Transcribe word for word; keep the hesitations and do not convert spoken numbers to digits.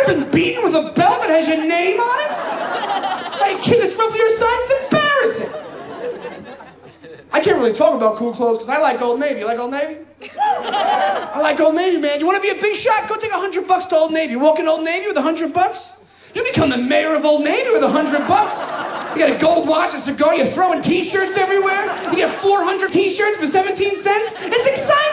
been beaten with a belt that has your name on it? Hey, kid that's roughly your size, it's embarrassing. I can't really talk about cool clothes because I like Old Navy. You like Old Navy? I like Old Navy, man. You want to be a big shot? Go take a hundred bucks to Old Navy. You walk in Old Navy with a hundred bucks? You become the mayor of Old Navy with a hundred bucks. You got a gold watch, a cigar, you're throwing t-shirts everywhere. You get four hundred t-shirts for seventeen cents. It's exciting.